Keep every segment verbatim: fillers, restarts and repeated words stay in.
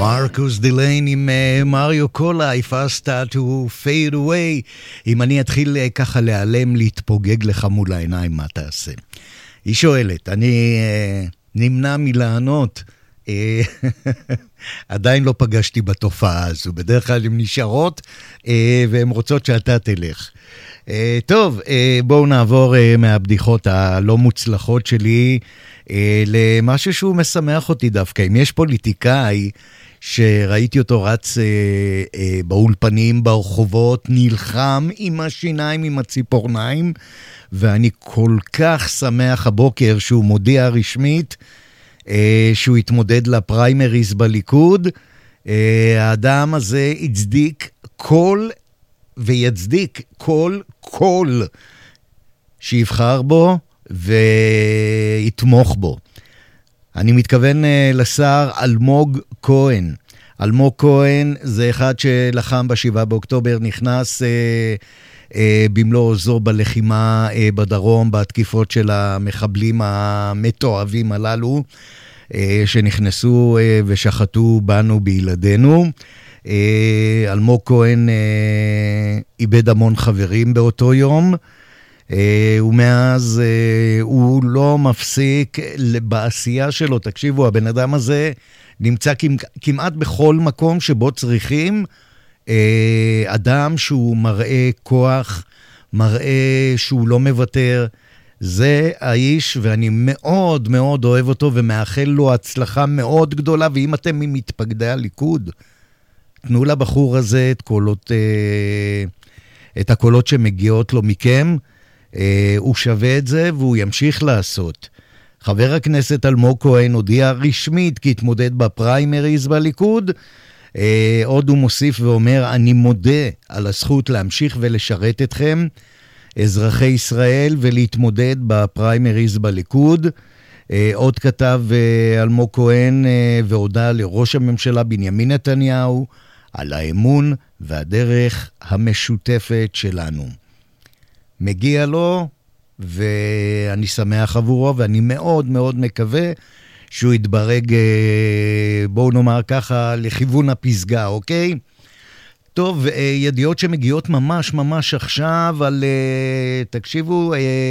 מרקוס דילן עם מריו קולה, If I start to fade away. אם אני אתחיל ככה להיעלם, להתפוגג לך מול העיניים, מה תעשה? היא שואלת, אני uh, נמנע מלענות, uh, עדיין לא פגשתי בתופעה הזו, בדרך כלל הן נשארות uh, והן רוצות שאתה תלך. Uh, טוב, uh, בואו נעבור uh, מהבדיחות הלא מוצלחות שלי uh, למשהו שהוא משמח אותי דווקא. אם יש פוליטיקאי שראיתי אותו רץ uh, uh, באולפנים, ברחובות, נלחם עם השיניים, עם הציפורניים, ואני כל כך שמח הבוקר שהוא מודיע רשמית uh, שהוא התמודד לפריימריז בליכוד. uh, האדם הזה הצדיק כל ויצדיק כל כל שיבחר בו ויתמוך בו. אני מתכוון uh, לשר אלמוג כהן. אלמוג כהן זה אחד שלחם בשבעה באוקטובר, נכנס uh, uh, במלוא עוזו בלחימה uh, בדרום, בתקיפות של המחבלים המתועבים הללו, uh, שנכנסו uh, ושחטו בנו בילדינו. Uh, אלמוג כהן uh, איבד המון חברים באותו יום, uh, ומאז uh, הוא לא מפסיק בעשייה שלו. תקשיבו, הבן אדם הזה נמצא כמעט בכל מקום שבו צריכים uh, אדם שהוא מראה כוח, מראה שהוא לא מוותר. זה האיש, ואני מאוד מאוד אוהב אותו ומאחל לו הצלחה מאוד גדולה. ואם אתם ממתפקדי הליכוד, תנו לבחור הזה את קולות, את הקולות שמגיעות לו מכם. הוא שווה את זה והוא ימשיך לעשות. חבר הכנסת אלמוג כהן הודיע רשמית כי התמודד בפריימריז בליכוד. עוד הוא מוסיף ואומר, אני מודה על הזכות להמשיך ולשרת אתכם, אזרחי ישראל, ולהתמודד בפריימריז בליכוד. עוד כתב אלמוג כהן והודע לראש הממשלה בנימין נתניהו על האמון והדרך המשותפת שלנו. מגיע לו, ואני שמח עבורו, ואני מאוד מאוד מקווה שהוא יתברג, בואו נאמר ככה, לכיוון הפסגה, אוקיי? טוב, ידיעות שמגיעות ממש ממש עכשיו על, תקשיבו,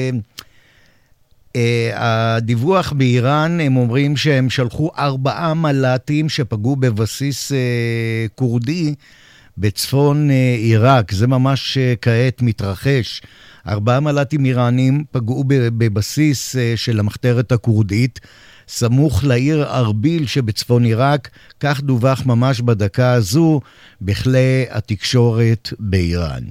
הדיווח באיראן, הם אומרים שהם שלחו ארבעה מל"טים שפגעו בבסיס קורדי בצפון עיראק. זה ממש כעת מתרחש. ארבעה מל"טים איראנים פגעו בבסיס של המחתרת הקורדית, סמוך לעיר ארביל שבצפון עיראק. כך דווח ממש בדקה הזו בכלי התקשורת באיראן.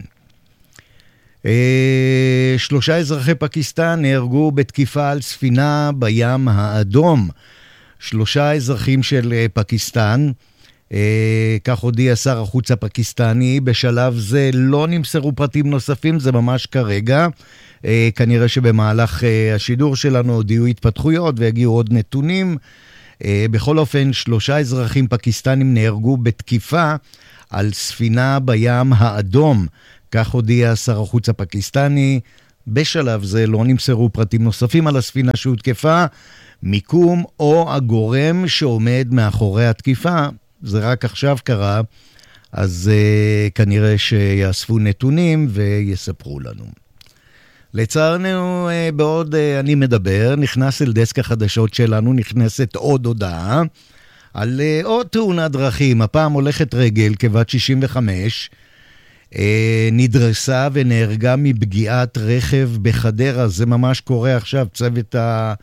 שלושה אזרחי פקיסטן נהרגו בתקיפה על ספינה בים האדום. שלושה אזרחים של פקיסטן, כך הודיע שר החוץ הפקיסטני. בשלב זה לא נמסרו פרטים נוספים, זה ממש כרגע. כנראה שבמהלך השידור שלנו הודיעו התפתחויות ויגיעו עוד נתונים. בכל אופן, שלושה אזרחים פקיסטנים נהרגו בתקיפה על ספינה בים האדום. כך הודיע שר החוץ הפקיסטני. בשלב זה לא נמסרו פרטים נוספים על הספינה שהותקפה, מיקום או הגורם שעומד מאחורי התקיפה. זה רק עכשיו קרה, אז uh, כנראה שיאספו נתונים ויספרו לנו. לצערנו, uh, בעוד uh, אני מדבר, נכנס אל דסק החדשות שלנו, נכנסת עוד הודעה על uh, עוד תאונת דרכים. הפעם הולכת רגל כבת שישים וחמש, נדרסה ונהרגה מפגיעת רכב בחדרה. זה ממש קורה עכשיו. צוות ה...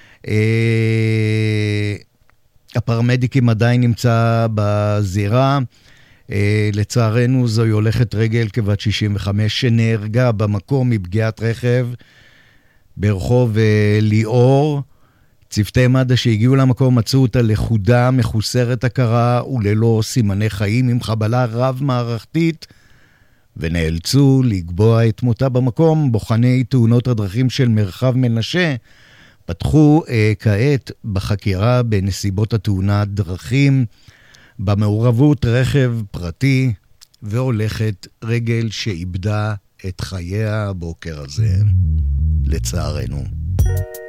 הפרמדיקים עדיין נמצא בזירה. לצערנו זוהי הולכת רגל כבת שישים וחמש שנהרגה במקום מפגיעת רכב ברחוב ליאור. צוותי מד"א שהגיעו למקום מצאו אותה לכודה, מחוסרת הכרה וללא סימני חיים, עם חבלה רב מערכתית, ונאלצו לקבוע את מותה במקום. בוחני תאונות הדרכים של מרחב מנשה פתחו אה, כעת בחקירה בנסיבות התאונת דרכים, במעורבות רכב פרטי והולכת רגל שאיבדה את חייה הבוקר הזה, לצערנו.